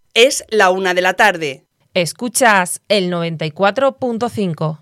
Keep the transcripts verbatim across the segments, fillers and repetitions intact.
Es la una de la tarde. Escuchas el noventa y cuatro punto cinco.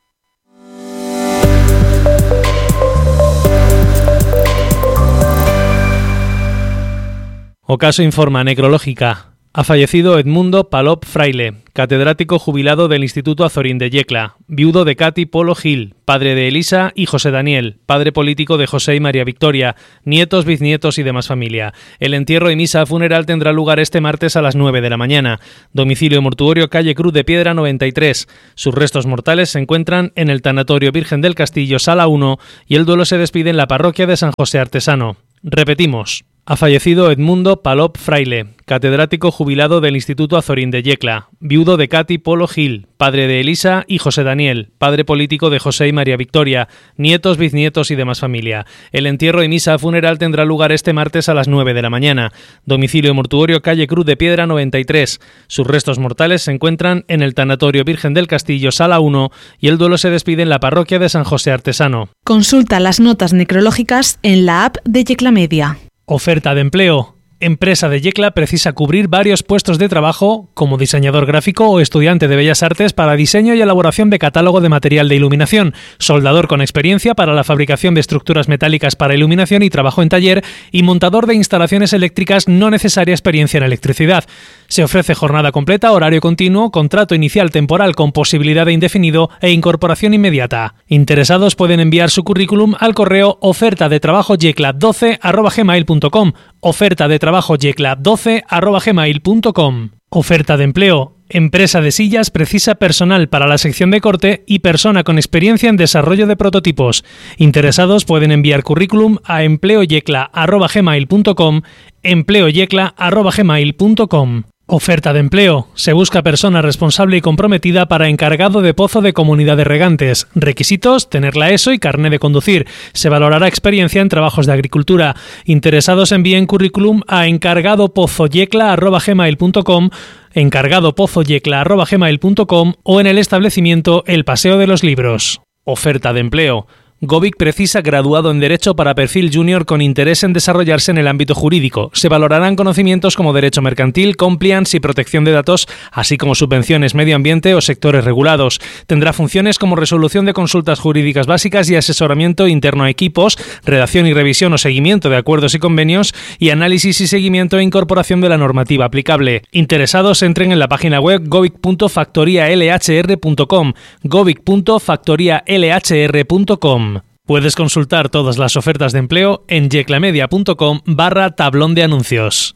Ocaso informa necrológica. Ha fallecido Edmundo Palop Fraile, catedrático jubilado del Instituto Azorín de Yecla, viudo de Katy Polo Gil, padre de Elisa y José Daniel, padre político de José y María Victoria, nietos, bisnietos y demás familia. El entierro y misa funeral tendrá lugar este martes a las nueve de la mañana. Domicilio mortuorio calle Cruz de Piedra noventa y tres. Sus restos mortales se encuentran en el Tanatorio Virgen del Castillo, Sala uno, y el duelo se despide en la parroquia de San José Artesano. Repetimos. Ha fallecido Edmundo Palop Fraile, catedrático jubilado del Instituto Azorín de Yecla, viudo de Katy Polo Gil, padre de Elisa y José Daniel, padre político de José y María Victoria, nietos, bisnietos y demás familia. El entierro y misa funeral tendrá lugar este martes a las nueve de la mañana. Domicilio mortuorio calle Cruz de Piedra noventa y tres. Sus restos mortales se encuentran en el Tanatorio Virgen del Castillo, Sala uno, y el duelo se despide en la parroquia de San José Artesano. Consulta las notas necrológicas en la app de Yecla Media. Oferta de empleo. Empresa de Yecla precisa cubrir varios puestos de trabajo como diseñador gráfico o estudiante de Bellas Artes para diseño y elaboración de catálogo de material de iluminación, soldador con experiencia para la fabricación de estructuras metálicas para iluminación y trabajo en taller, y montador de instalaciones eléctricas no necesaria experiencia en electricidad. Se ofrece jornada completa, horario continuo, contrato inicial temporal con posibilidad de indefinido e incorporación inmediata. Interesados pueden enviar su currículum al correo oferta de trabajo yecla doce arroba gmail punto com, oferta de trabajo yecla doce arroba gmail punto com. Oferta de empleo. Empresa de sillas precisa personal para la sección de corte y persona con experiencia en desarrollo de prototipos. Interesados pueden enviar currículum a empleoyecla arroba gmail punto com, empleoyecla arroba gmail punto com. Oferta de empleo. Se busca persona responsable y comprometida para encargado de pozo de Comunidad de Regantes. Requisitos: tener la ESO y carné de conducir. Se valorará experiencia en trabajos de agricultura. Interesados envíen currículum a encargadopozoyecla arroba gmail punto com, encargadopozoyecla arroba gmail punto com o en el establecimiento El Paseo de los Libros. Oferta de empleo. Govic precisa graduado en Derecho para perfil junior con interés en desarrollarse en el ámbito jurídico. Se valorarán conocimientos como Derecho Mercantil, Compliance y Protección de Datos, así como subvenciones, medio ambiente o sectores regulados. Tendrá funciones como resolución de consultas jurídicas básicas y asesoramiento interno a equipos, redacción y revisión o seguimiento de acuerdos y convenios, y análisis y seguimiento e incorporación de la normativa aplicable. Interesados, entren en la página web govic punto factoría l h r punto com, govic punto factoría l h r punto com. Puedes consultar todas las ofertas de empleo en yeclamedia punto com barra tablón de anuncios.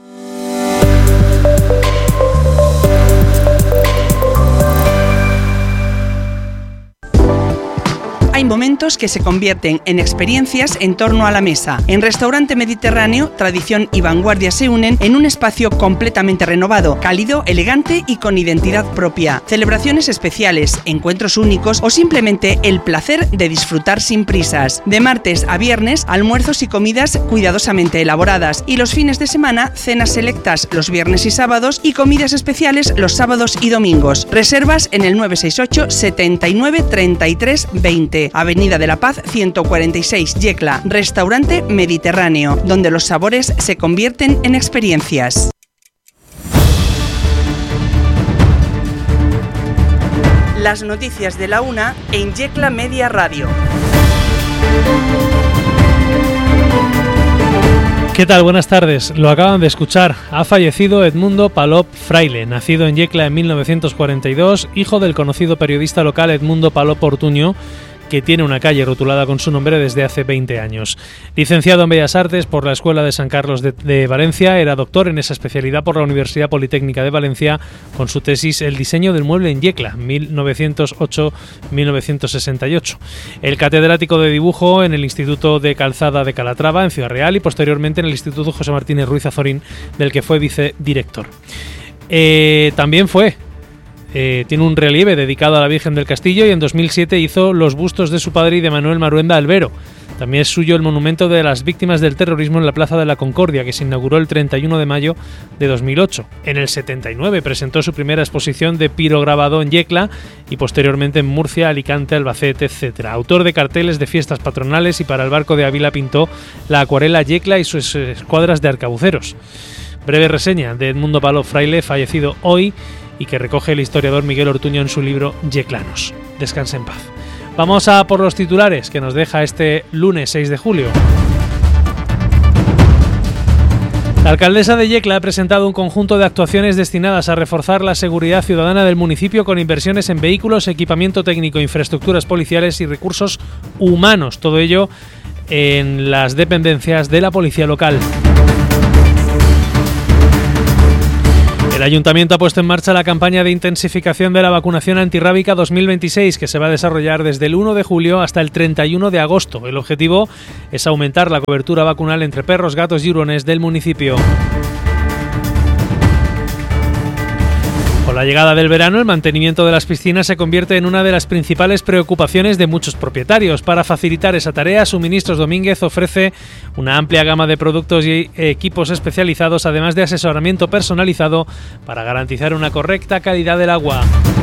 Hay momentos que se convierten en experiencias en torno a la mesa. En Restaurante Mediterráneo, tradición y vanguardia se unen en un espacio completamente renovado, cálido, elegante y con identidad propia. Celebraciones especiales, encuentros únicos o simplemente el placer de disfrutar sin prisas. De martes a viernes, almuerzos y comidas cuidadosamente elaboradas, y los fines de semana, cenas selectas los viernes y sábados y comidas especiales los sábados y domingos. Reservas en el nueve seis ocho, setenta y nueve, treinta y tres, veinte. Avenida de la Paz ciento cuarenta y seis, Yecla. Restaurante Mediterráneo, donde los sabores se convierten en experiencias. Las noticias de la una en Yecla Media Radio. ¿Qué tal? Buenas tardes. Lo acaban de escuchar. Ha fallecido Edmundo Palop Fraile, nacido en Yecla en mil novecientos cuarenta y dos, hijo del conocido periodista local Edmundo Palop Ortuño, que tiene una calle rotulada con su nombre desde hace veinte años. Licenciado en Bellas Artes por la Escuela de San Carlos de, de Valencia, era doctor en esa especialidad por la Universidad Politécnica de Valencia con su tesis El diseño del mueble en Yecla, mil novecientos ocho a mil novecientos sesenta y ocho. El catedrático de dibujo en el Instituto de Calzada de Calatrava, en Ciudad Real, y posteriormente en el Instituto José Martínez Ruiz Azorín, del que fue vicedirector. Eh, también fue Eh, tiene un relieve dedicado a la Virgen del Castillo y en dos mil siete hizo los bustos de su padre y de Manuel Maruenda Albero. También es suyo el monumento de las víctimas del terrorismo en la Plaza de la Concordia, que se inauguró el treinta y uno de mayo de dos mil ocho. En el setenta y nueve presentó su primera exposición de pirograbado en Yecla y posteriormente en Murcia, Alicante, Albacete, etcétera. Autor de carteles de fiestas patronales, y para el barco de Ávila pintó la acuarela Yecla y sus escuadras de arcabuceros. Breve reseña de Edmundo Palop Fraile, fallecido hoy, y que recoge el historiador Miguel Ortuño en su libro Yeclanos. Descanse en paz. Vamos a por los titulares que nos deja este lunes seis de julio. La alcaldesa de Yecla ha presentado un conjunto de actuaciones destinadas a reforzar la seguridad ciudadana del municipio con inversiones en vehículos, equipamiento técnico, infraestructuras policiales y recursos humanos. Todo ello en las dependencias de la policía local. El Ayuntamiento ha puesto en marcha la campaña de intensificación de la vacunación antirrábica dos mil veintiséis, que se va a desarrollar desde el uno de julio hasta el treinta y uno de agosto. El objetivo es aumentar la cobertura vacunal entre perros, gatos y hurones del municipio. Con la llegada del verano, el mantenimiento de las piscinas se convierte en una de las principales preocupaciones de muchos propietarios. Para facilitar esa tarea, Suministros Domínguez ofrece una amplia gama de productos y equipos especializados, además de asesoramiento personalizado para garantizar una correcta calidad del agua.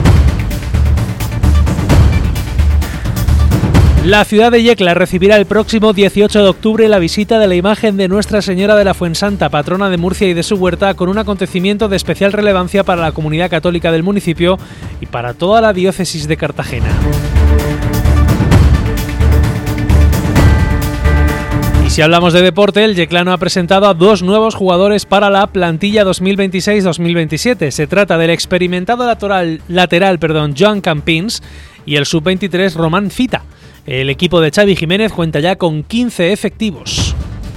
La ciudad de Yecla recibirá el próximo dieciocho de octubre la visita de la imagen de Nuestra Señora de la Fuensanta, patrona de Murcia y de su huerta, con un acontecimiento de especial relevancia para la comunidad católica del municipio y para toda la diócesis de Cartagena. Y si hablamos de deporte, el yeclano ha presentado a dos nuevos jugadores para la plantilla dos mil veintiséis dos mil veintisiete. Se trata del experimentado lateral, lateral perdón, Joan Campins y el sub veintitrés Román Fita. El equipo de Xavi Jiménez cuenta ya con quince efectivos.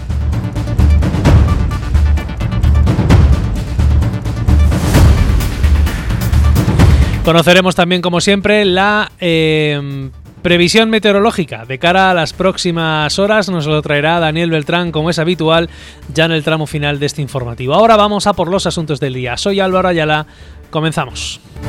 Conoceremos también, como siempre, la eh, previsión meteorológica de cara a las próximas horas. Nos lo traerá Daniel Beltrán, como es habitual, ya en el tramo final de este informativo. Ahora vamos a por los asuntos del día. Soy Álvaro Ayala. Comenzamos.